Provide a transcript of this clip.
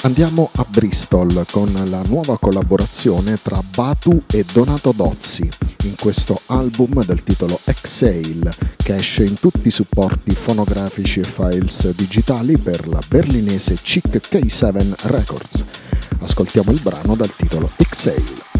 Andiamo a Bristol con la nuova collaborazione tra Batu e Donato Dozzi in questo album del titolo Exhale, che esce in tutti i supporti fonografici e files digitali per la berlinese Chick K7 Records. Ascoltiamo il brano dal titolo Exhale.